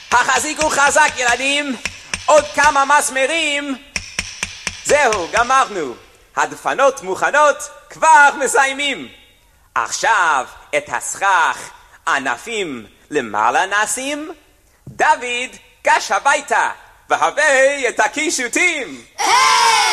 החזיקו חזק ילדים, עוד כמה מסמרים. זהו, גמרנו. הדפנות מוכנות, כבר מסיימים. עכשיו את הסכך ענפים למעלה נשים. דוד, גש הביתה והביא את הקישוטים.